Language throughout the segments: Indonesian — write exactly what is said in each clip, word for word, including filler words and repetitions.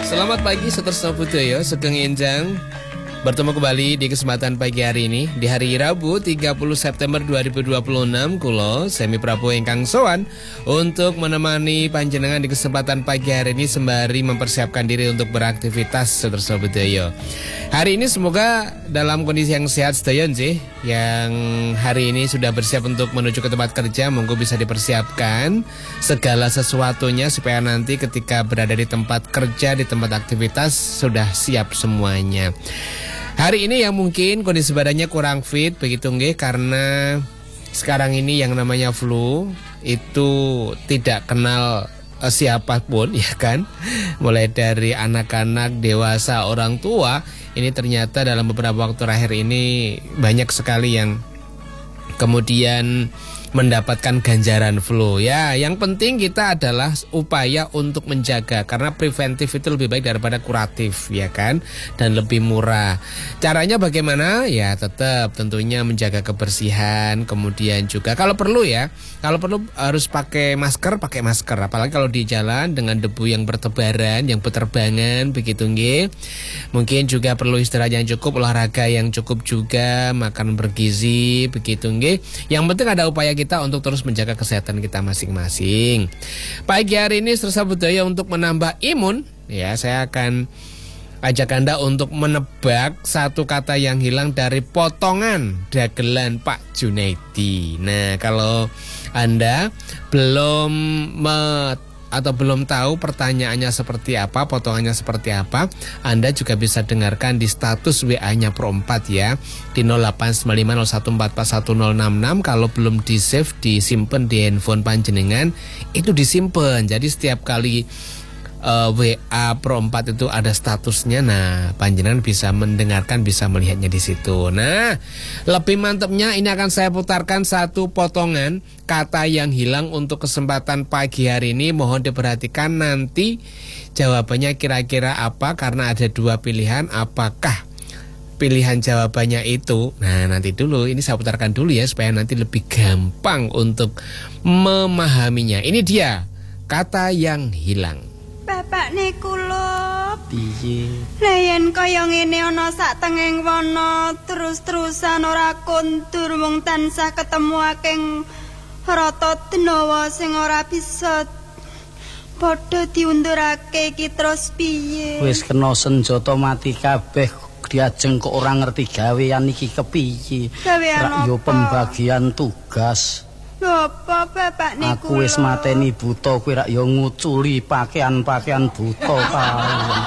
Selamat pagi Saudara Budoyo, Sugeng Enjang. Bertemu kembali di kesempatan pagi hari ini di hari Rabu tiga puluh September dua ribu dua puluh enam. Kulo Semi Prabowo ingkang sowan untuk menemani panjenengan di kesempatan pagi hari ini sembari mempersiapkan diri untuk beraktivitas Saudara Budoyo. Hari ini semoga dalam kondisi yang sehat sedaya sih. Yang hari ini sudah bersiap untuk menuju ke tempat kerja, monggo bisa dipersiapkan segala sesuatunya supaya nanti ketika berada di tempat kerja, di tempat aktivitas sudah siap semuanya. Hari ini yang mungkin kondisi badannya kurang fit begitu nggih, karena sekarang ini yang namanya flu itu tidak kenal uh, siapapun ya kan. Mulai dari anak-anak, dewasa, orang tua, ini ternyata dalam beberapa waktu terakhir ini banyak sekali yang kemudian mendapatkan ganjaran flu. Ya, yang penting kita adalah upaya untuk menjaga, karena preventif itu lebih baik daripada kuratif ya kan, dan lebih murah. Caranya bagaimana? Ya tetap tentunya menjaga kebersihan, kemudian juga kalau perlu ya, kalau perlu harus pakai masker, pakai masker, apalagi kalau di jalan dengan debu yang bertebaran, yang berterbangan begitu nggih. Mungkin juga perlu istirahat yang cukup, olahraga yang cukup juga, makan bergizi begitu nggih. Yang penting ada upaya kita untuk terus menjaga kesehatan kita masing-masing. Pagi hari ini Saudara Budaya untuk menambah imun, ya saya akan ajak Anda untuk menebak satu kata yang hilang dari potongan dagelan Pak Junaidi. Nah, kalau Anda belum me atau belum tahu pertanyaannya seperti apa, potongannya seperti apa, Anda juga bisa dengarkan di status W A-nya Pro empat ya, di nol delapan sembilan lima nol satu empat empat satu nol enam enam. Kalau belum di save, disimpan di handphone panjenengan, itu disimpan. Jadi setiap kali uh, W A Pro empat itu ada statusnya, nah panjenengan bisa mendengarkan, bisa melihatnya di situ. Nah, lebih mantapnya ini akan saya putarkan satu potongan kata yang hilang untuk kesempatan pagi hari ini. Mohon diperhatikan nanti jawabannya kira-kira apa, karena ada dua pilihan. Apakah pilihan jawabannya itu? Nah, nanti dulu ini saya putarkan dulu ya, supaya nanti lebih gampang untuk memahaminya. Ini dia kata yang hilang. Bapak Nikulop, piye? Layan kaya ngene ana sak tengeng wana, terus-terusan ora kondur, mung tansah ketemu aking rata denawa sing ora bisa padha diundurake iki terus piye? Wis kena senjata mati kabeh, diajeng kok ora ngerti gawean iki kepiye. Gawean apa? Yo pembagian tugas. Lho apa Bapak Nikulop? Aku wis mateni buta, kowe rak yo nguculi pakaian-pakaian buta kae.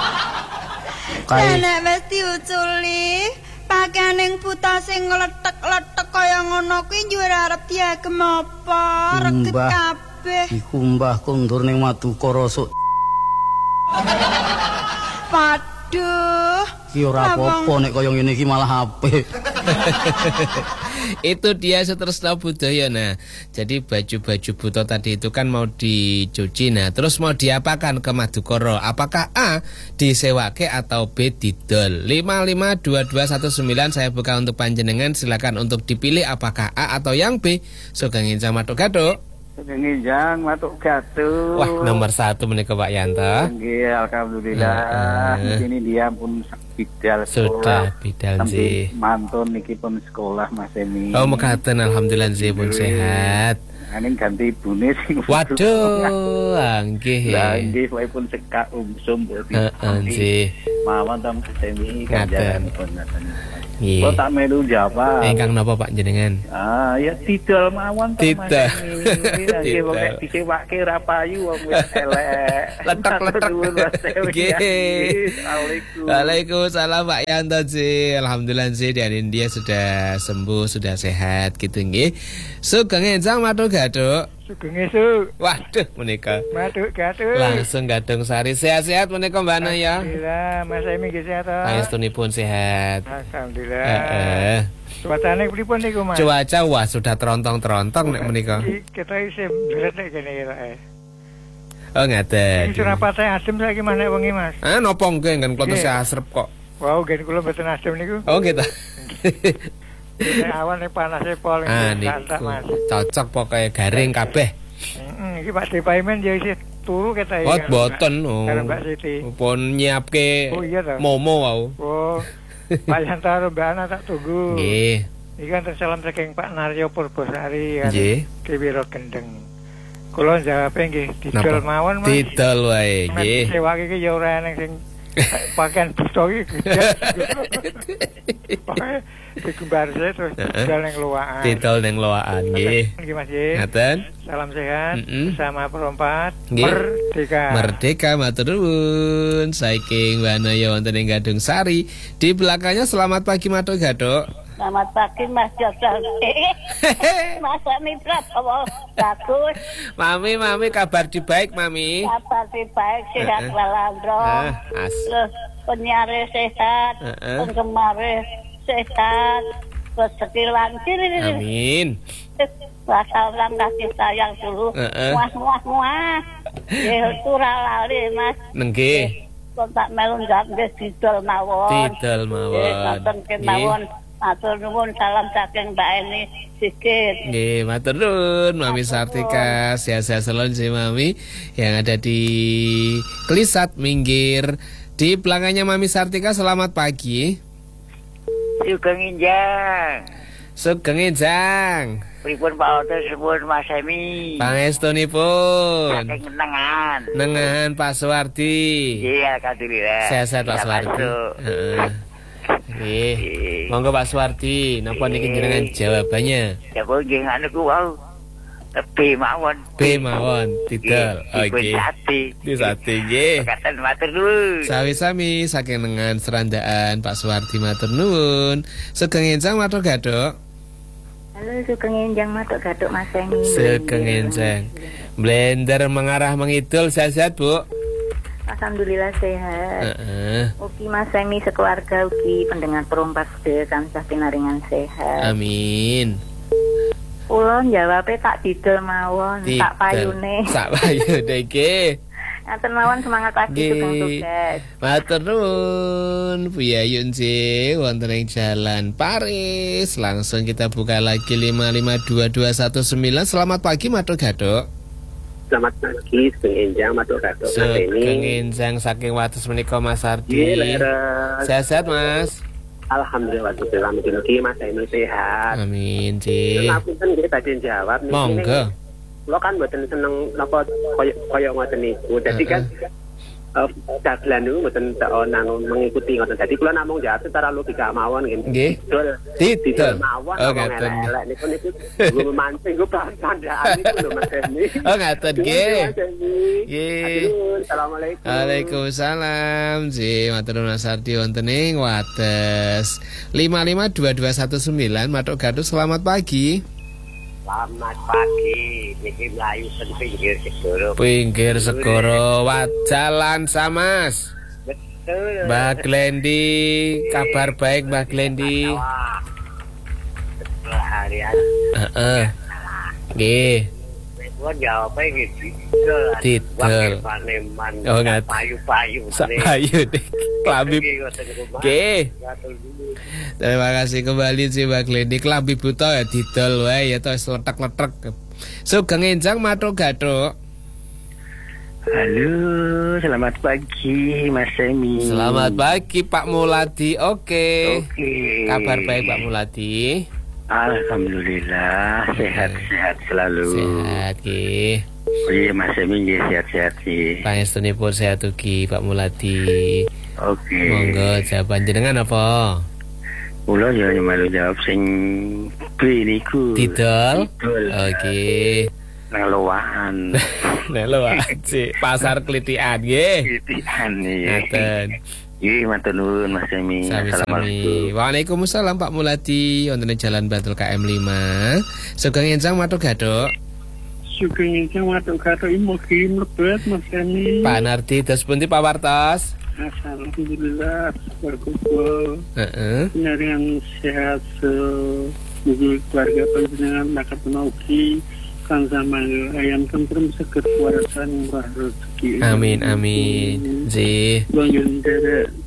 Kae nek wis diuculi pakaian ning buta sing ngletek-letek kaya ngono kuwi njur arep diagem apa? Reget kabeh. Iku mbah kondur ning Madukara sok. Waduh. Ki ora apa-apa nek kaya ngene iki malah apik. Itu dia Saudara Budaya. Nah, jadi baju-baju buta tadi itu kan mau dicuci. Nah, terus mau diapakan ke Madukara? Apakah A disewake atau B didol? lima lima dua dua satu sembilan saya buka untuk panjenengan. Silakan untuk dipilih apakah A atau yang B. Sugeng Enjang Matuk Gaduk. Sugeng Enjang Matuk Gaduk. Wah, nomor satu menika Pak Yanto. Nggih, alhamdulillah. Uh, Di sini dia pun bidal sudah bidal sih. Mantun niki pun sekolah Mas Emi. Oh, mekaten alhamdulillah sih pun sehat. Aning ganti ibune sing waduh, nggih. Lah nggih wae pun sekak umsum berarti. Heeh sih. Mawon tam Mas Emi ganjaran pun ngaten. Nggih. Kok tak melu jawab. Ingkang napa Pak jenengan? Ah, ya tidal mawon to Mas Emi. Nggih wong nek disewake ora payu wong wis elek. Letek-letek. Nggih. Assalamualaikum. Waalaikumsalam Pak Yanto sih. Alhamdulillah sih dari India sudah sembuh, sudah sehat gitu nggih. Sugeng Enjang Matuk Gaduk. Sugeng esuk. Waduh menika. Matuk Gaduk. Langsung Gadung Sari. Sehat-sehat menika Mbak Ana ya. Alhamdulillah, Mas Emi nggih sehat. Pangestunipun sehat. Alhamdulillah. Heeh. Cuacane pripun niku, Mas? Cuaca wah sudah terontong-terontong nek menika. Kita isih berat nek kene ya. Oh ngaten. Iki Surapate adem saiki Mas nek wengi, Mas. Ah napa nggih kan kula tesih asrep kok. Wow, gen kula mboten adem niku. Oh gitu. Nek awan nek panase pol ah, santak, Mas. Cocok pokoknya garing kabeh. Heeh, iki Pak Depaimen ya isih turu kita Oh, boten oh. Karo Mbak Siti. Pun nyiapke Oh iya toh. momo wau. Oh. Pak Yantaro Mbak Ana tak tunggu. Nggih. Iki kan salam saking Pak Naryo Purbosari kan. Nggih. Kiwiro Gendeng. Kula jawabe nggih didol mawon Mas. Didol wae nggih. Sewake iki ya ora eneng sing pakaian buto iki. Pokoke digembar terus didol ning loakan. Didol ning loakan nggih. Nggih Mas nggih. Ngaten. Salam sehat Mm -mm. bersama perempat Nggih. Merdeka. Merdeka matur nuwun saking Wanaya wonten ing Gadung Sari. Di belakangnya selamat pagi Matuk Gaduk. Selamat pagi Mas Jodol. Mas Mitra apa bagus. Mami, mami kabar di baik mami. Kabar di baik sehat Uh-uh. walandro. Ah, as. Terus penyiare sehat, Uh-uh. penggemare sehat, rezeki lancar. Amin. Salam kasih sayang dulu. Uh-uh. Muah muah muah. Ya ora lali Mas. Nggih. Kontak melu njak nggih didol mawon. Didol mawon. Nggih, ngoten kemawon. Matur nuwun salam saking Mbak Eni Sikit. Nggih, matur nuwun Mami Sartika, sehat-sehat selalu sih Mami yang ada di Klisat Minggir. Di pelanggannya Mami Sartika selamat pagi. Sugeng Injang. Sugeng Enjang. Pripun Pak Oto suwun Mas Emi. Pangestunipun. Saking nengan. Nengan Pak Suwardi. Iya, alhamdulillah. Sehat-sehat Pak Suwardi. Heeh. Nggih. Monggo Pak Suwardi, napa niki jenengan jawabannya? Ya kok nggih anu ku wau. B mawon. B mawon, didol. Oke. Di sate nggih. Katen matur nuwun. Sami-sami saking nengan serandaan Pak Suwardi matur nuwun. Sugeng Enjang matur gaduk. Halo, Sugeng Enjang matur gaduk Mas Emi. Sugeng Enjang. Blender mengarah mengidul sehat-sehat, Bu. Alhamdulillah sehat. Heeh. Ugi Mas Emi sekeluarga ugi pendengar perompas de tansah pinaringan sehat. Amin. Kula jawabnya tak didol mawon, tak payune. Tak payune iki. Ngaten mawon semangat pagi sugeng tugas. Matur nuwun Bu Yayun sih wonten ing Jalan Paris. Langsung kita buka lagi lima lima dua dua satu sembilan. Selamat pagi matur gaduk. Selamat pagi, Sugeng Enjang, matur gaduk Mas Eni. Sugeng Enjang saking wates menika Mas Ardi. Sehat-sehat Mas. Alhamdulillah wates selamat mugi Mas Eni sehat. Amin, Cik. Ngapunten nggih badhe jawab niki. Monggo. Kula kan mboten seneng napa koyo koyo ngoten niku. Dadi kan dagelan niku mboten nang mengikuti ngoten. Dadi kula namung jawab secara logika mawon nggih. Nggih. Didol mawon. Oh, ngaten. Niku niku kula mancing kula bahan tandaan niku lho Mas Eni. Oh, ngaten nggih. Nggih. Assalamualaikum. Waalaikumsalam. Ji, matur nuwun Mas Ardi wonten ing wates lima lima dua dua satu sembilan. Matuk gaduk selamat pagi. Selamat pagi. Niki mlayu teng pinggir segoro. Pinggir segoro Jalan Samas. Betul. Mbak Glendi, kabar baik Mbak Glendi. Harian. Heeh. Nggih. Kula jawabnya gitu. Didol. Oh, ngat. Payu-payu. Payu deh. Klambi. Nggih. Terima kasih kembali sih Mbak Glendi. Klambi buta ya didol wae ya to letek-letek. Sugeng Enjang matur gaduk. Halo, selamat pagi Mas Emi. Selamat pagi Pak Muladi. Oke. Oke. Kabar baik Pak Muladi. Alhamdulillah sehat-sehat selalu. Sehat nggih. Oh iya Mas Emi nggih sehat-sehat sih. Pangestunipun sehat ugi Pak Muladi. Oke. Monggo jawaban jenengan apa? Kula ya malu jawab sing B niku. Didol. Didol. Oke. Nang loakan. Nang loakan sih. Pasar Klitian nggih. Klitian nggih. Ngaten. Iya, matur nuwun Mas Emi. Assalamualaikum. Waalaikumsalam Pak Muladi. Wonten Jalan Batul K M lima. Sugeng Enjang matur gaduk. Sugeng Enjang matur gaduk mugi mlebet Mas Emi. Pak Nardi dos pundi Pak Wartos? Alhamdulillah berkumpul. Heeh. Yang sehat semugi keluarga panjenengan makat ugi kang sama ayam tentrem seger warasan murah rezeki. Amin amin. Ji. Bangun dere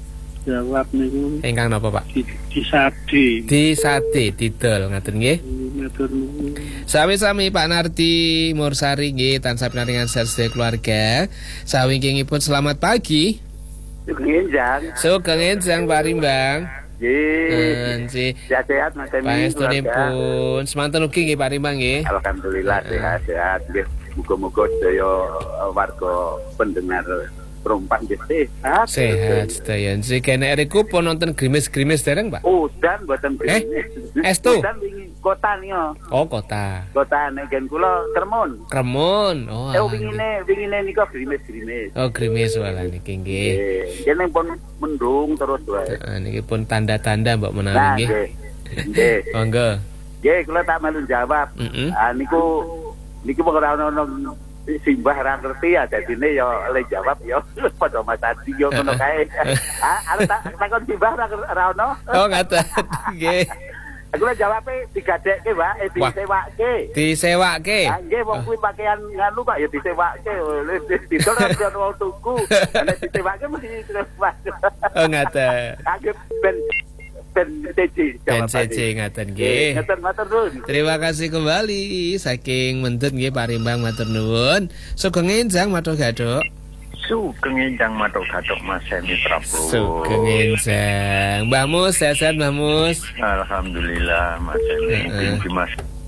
jawab niku. Ingkang napa, Pak? Di, di sate. Di sate didol ngaten nggih. Matur nuwun. Sami-sami Pak Nardi Mursari nggih tansah pinaringan sehat keluarga. Sawingkingipun selamat pagi. Sugeng enjang. Sugeng enjang Pak Rimbang. Nggih. Nggih. Sehat-sehat Mas Emi. Pangestunipun semanten ugi nggih Pak Rimbang nggih. Alhamdulillah sehat-sehat nggih. Muga-muga sedaya warga pendengar perumpan nggih sehat. Sehat sedaya. Nggih kene riku pun nonton grimis-grimis dereng, Pak? Udan mboten grimis. Eh, estu. Udan wingi kota niku. Oh, kota. Kota negen kula Kermon. Kermon. Oh. Eh wingine wingine niku grimis-grimis. Oh, grimis wala niki nggih. Nggih. Kene pun mendung terus wae. Heeh, niki pun tanda-tanda mbok menawi Nah, nggih. nggih. Nggih. Monggo. Nggih, kula tak melu jawab. Heeh. Ah niku niki kok ora ono simbah ra ngerti ya dadine ya le jawab ya padha Mas Adi yo ngono kae. Ah, arep tak takon simbah ra ono. Oh, ngaten. Nggih. Aku lek jawabe digadekke, Pak, eh disewake. Disewake. Ah, nggih wong kuwi pakaian nganu Pak ya disewake. Didol ora wong tuku. Nek disewake mesti disewake. Oh, ngaten. Aku ben ben C C Ben C C ngaten nggih. Ngaten matur nuwun. Terima kasih kembali saking mendut nggih Pak Rimbang matur nuwun. Sugeng enjang matur gadok. Sugeng enjang matur gadok Mas Emi Prabowo. Sugeng enjang. Mbah Mus, sehat-sehat Mbah Mus. Alhamdulillah Mas Emi. Mungkin Mas.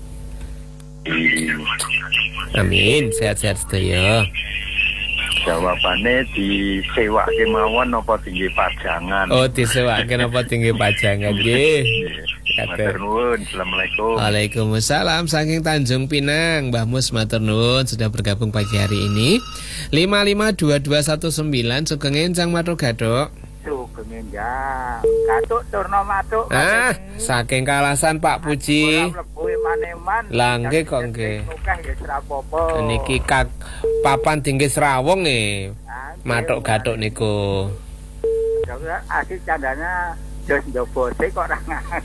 Amin, sehat-sehat sedaya. Jawabannya disewake mawon apa tinggi pajangan. Oh, disewake napa tinggi pajangan nggih. Matur nuwun. Assalamualaikum. Waalaikumsalam saking Tanjung Pinang. Mbah Mus matur nuwun sudah bergabung pagi hari ini. lima lima dua dua satu sembilan Sugeng enjang matur gadok. Sugeng enjang. Gadok turno matuk. Ah, saking Kalasan Pak Puji. Lah nggih kok nggih. Niki kak papan tinggi Serawong nggih. Matuk gadok niku. Asik candanya jos njobote kok ora ngangen.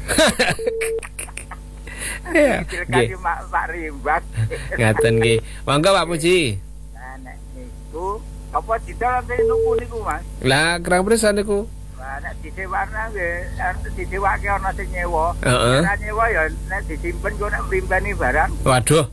Ya, nggih. Pak Rimbang. Ngaten nggih. Monggo Pak Puji. Nah, nek niku apa didol niku niku Mas? Lah kerang presan niku. Lah nek disewakna nggih, disewake ana sing nyewa. Heeh. Nek nyewa ya nek disimpen kok nek mrimpeni barang. Waduh.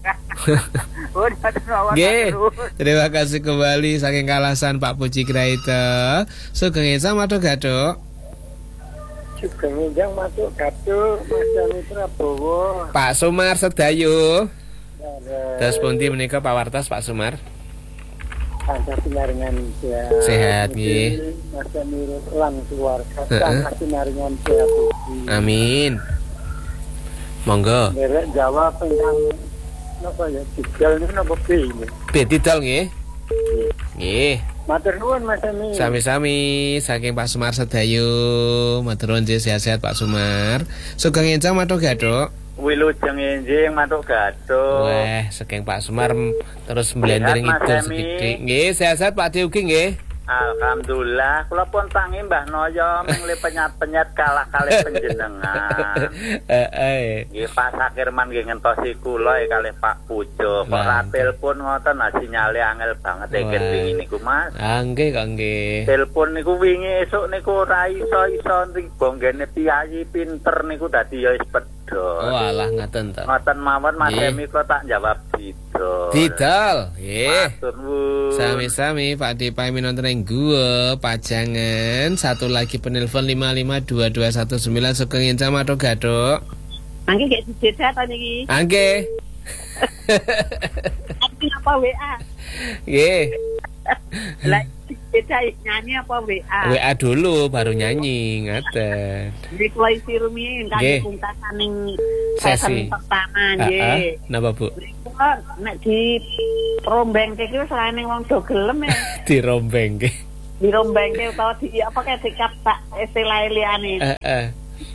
Nggih. Terima kasih kembali saking Kalasan Pak Puji Kraita. Sugeng enjang matur gadok. Sugeng enjang matur gadok Mas Emi Prabowo. Pak Sumar Sedayu. Terus pundi menika Pak Wartas Pak Sumar? Tansah pinaringan sehat nggih. Mas Emi lan keluarga tansah pinaringan sehat. Amin. Monggo. Derek jawab tentang napa ya didol niku napa piye? Piye didol nggih? Nggih. Matur nuwun Mas Emi. Sami-sami saking Pak Sumar Sedayu. Matur nuwun sehat-sehat Pak Sumar. Sugeng enjang matur gadok. Wilujeng enjing matuk gadok. Wah, saking Pak Sumar terus blender ngidul segidik. Nggih, sehat-sehat Pak Diugi nggih. Alhamdulillah, kula pun tangi Mbah Noyo mengli penyat-penyat kalah kalih panjenengan. Heeh. Nggih Pak Sakirman nggih ngentosi kula kalih Pak Pujo. Kok ra telepon ngoten nah sinyale angel banget iki wingi niku Mas. Ah nggih kok nggih. Telepon niku wingi esuk niku ora iso-iso ribo nggene piyayi pinter niku dadi ya wis pedho. Oh alah ngaten ta. Ngoten mawon Mas Emi kok tak jawab didol. Didol. Nggih. Matur nuwun. Sami-sami Pak Dipai minonten ing gua Pajangan. Satu lagi penelpon lima lima dua dua satu sembilan Sugeng enjang matur gadok. Angge gek dicetak ta niki. Angge. Aku apa W A? Nggih. Lah dicetak nyanyi apa W A? W A dulu baru nyanyi ngaten. Di kuwi isi rumiyin kangge pungkasan ning sesi pertama nggih. Napa Bu? Nek di rombengke iki selain wong do gelem ya. Di rombengke. Di rombengke utawa di apa kae dikapak istilah liyane. Heeh.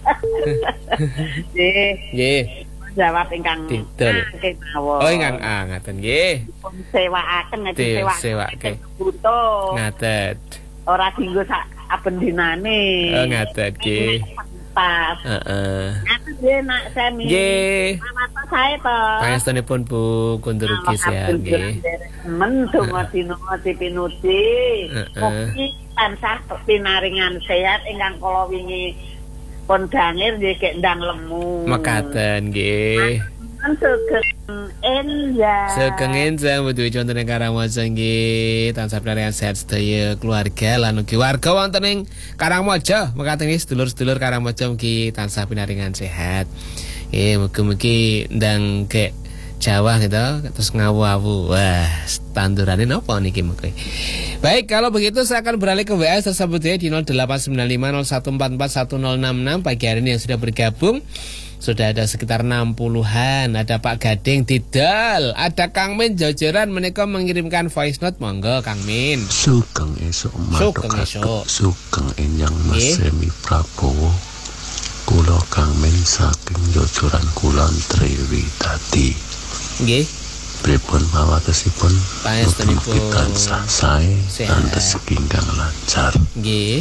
Nggih. Nggih. Jawab ingkang didol. Oh ingkang A ngaten nggih. Sewakaken nek sewake. Butuh. Ngaten. Ora dienggo sak abendinane. Oh ngaten nggih. pas. Heeh. Aku nggih nak sami. Nggih. Mata saya to. Pangestunipun Bu Kuntur ugi sehat nggih. Men donga dina pinuti. Mugi tansah pinaringan sehat ingkang kala wingi pun dangir nggih kek ndang lemu. Mekaten nggih. Sugeng enjang. Sugeng enjang Butuh contohnya Karangmojo nggih. Tansah pinaringan sehat sedaya keluarga lan ugi warga wonten ing Karangmojo. Mekaten nggih sedulur-sedulur Karangmojo mugi tansah pinaringan sehat. Eh mugi-mugi ndang kek Jawa gitu terus ngawu-awu. Wah, tandurane napa niki mengke. Baik, kalau begitu saya akan beralih ke W A tersebut ya di nol delapan sembilan lima nol satu empat empat satu nol enam enam. Pagi hari ini yang sudah bergabung sudah ada sekitar enam puluhan. Ada Pak Gading Tidal, ada Kang Min Jojoran menika mengirimkan voice note. Monggo Kang Min. Sugeng esuk Sugeng esuk. Sugeng enjang Mas Semi Prabowo. Kula Kang Min saking Jojoran Kulon Triwidadi. Nggih. Pripun mawatosipun panjenenganipun tansah sae lan rezeki ingkang lancar. Nggih.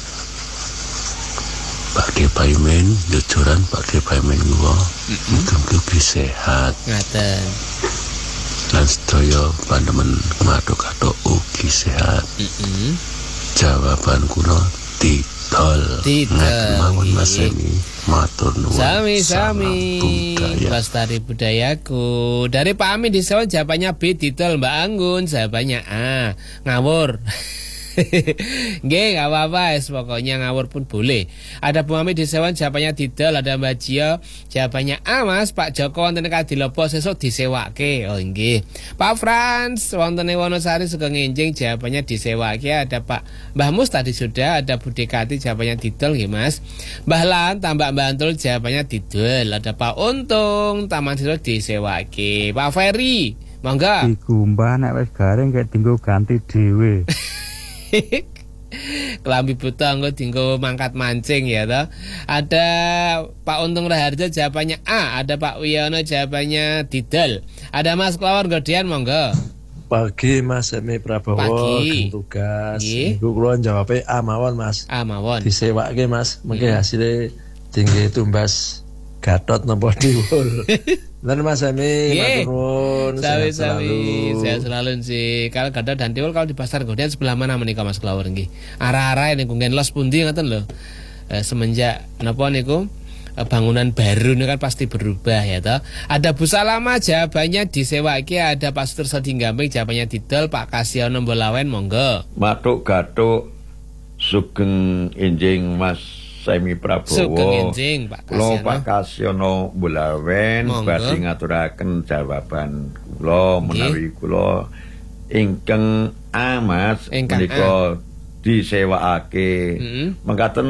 Pakde paimen Jojoran pakde paimen kula mugi-mugi sehat. Ngaten. Lan sedaya pandemen matuk-atuk ugi sehat. Heeh. Jawaban kula Tidal. Tidal. Mawon Mas Emi. Matur nuwun. Sami-sami. Lestari budayaku. Dari Pak Amin di Sewan jawabannya B. Tidal. Mbak Anggun jawabannya A. Ngawur. Nggih, gak apa-apa, pokoknya ngawur pun boleh. Ada Bu Mami di Sewan jawabannya Tidal, ada Mbak Jio jawabannya A Mas. Pak Joko wonten Kadilopo sesuk disewake. Oh nggih. Pak Frans wonten Wonosari Sugeng Enjing jawabannya disewake. Ada Pak Mbah Mus tadi sudah, ada Bu Dekati jawabannya Tidal nggih Mas. Mbah Lan tambah Bantul jawabannya Tidal. Ada Pak Untung Taman Siswa disewake. Pak Ferry mangga. Iku mbah nek wis garing kek dinggo ganti dhewe. Kelambi buta engko dinggo mangkat mancing ya toh. Ada Pak Untung Raharjo jawabannya A, ada Pak Wiono jawabannya Tidal. Ada Mas Klawar Godian monggo. Pagi Mas Semi Prabowo tugas. Niku kula jawabe A mawon Mas. A mawon. Disewake Mas, mengke hasilnya tinggi tumbas Gatot napa diwul. Lan Mas Semi matur nuwun. Sami-sami, sehat selalu sih. Kalau Gatot dan Tiwul kalau di pasar Godian sebelah mana menika Mas Klawar nggih? Arah-arah niku ngen los pundi ngoten lho. Eh, semenjak napa niku bangunan baru ini kan pasti berubah ya toh. Ada Bu Salama jawabannya disewake, ada Pak Suterso Dinggamping jawabannya Tidal, Pak Kasiono Mbolawen monggo. Matuk gatuk sugeng enjing Mas Semi Prabowo. Sugeng enjing Pak Kasiono. Kula Pak Kasiono Mbolawen badhe ngaturaken jawaban kula menawi kula ingkang A Mas menika disewakake. Mm-hmm. Mengkaten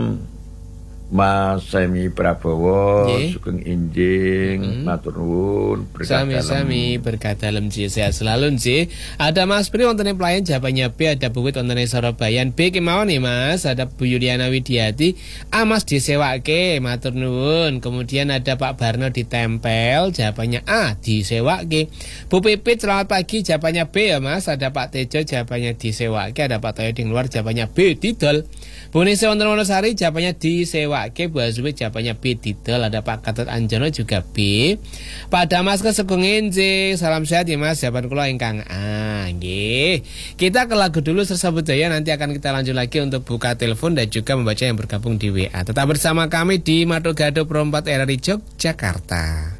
Mas Semi Prabowo sugeng enjing mm-hmm. matur nuwun berkah dalem. Sami-sami berkah dalem ji sehat selalu ji. Ada Mas Pri wonten ing pelayan jawabannya B, ada Bu Wit wonten ing Surabayan B kemawon nih Mas. Ada Bu Yuliana Widiati A Mas disewake matur nuwun. Kemudian ada Pak Barno ditempel jawabannya A disewake. Bu Pipit selamat pagi jawabannya B ya Mas. Ada Pak Tejo jawabannya disewake. Ada Pak Toyo Ding luar jawabannya B Tidal. Bu Nisa wonten Wonosari jawabannya disewake. Bu Azumi jawabannya B Tidal. Ada Pak Gatot Anjono juga B. Pak Damasko Sugeng Enjing salam sehat ya Mas. Jawaban kula ingkang A nggih. Kita ke lagu dulu tersebut ya. Nanti akan kita lanjut lagi untuk buka telepon dan juga membaca yang bergabung di W A. Tetap bersama kami di Mado Gado Pro empat R R I Yogyakarta.